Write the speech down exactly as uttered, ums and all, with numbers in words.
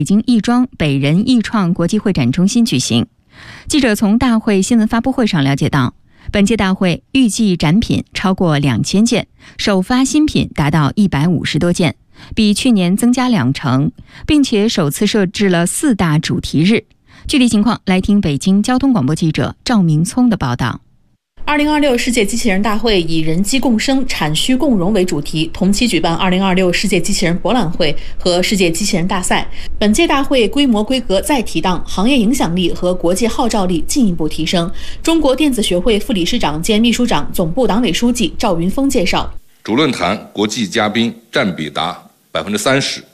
北京亦庄北人艺创国际会展中心举行。记者从大会新闻发布会上了解到，本届大会预计展品超过两千件，首发新品达到一百五十多件，比去年增加两成，并且首次设置了四大主题日。具体情况来听北京交通广播记者赵明聪的报道。 二零二六世界机器人大会以人机共生、产需共融为主题，同期举办二零二六世界机器人博览会和世界机器人大赛。本届大会规模规格再提档，行业影响力和国际号召力进一步提升。中国电子学会副理事长兼秘书长、总部党委书记赵云峰介绍， 主论坛国际嘉宾占比达百分之三十，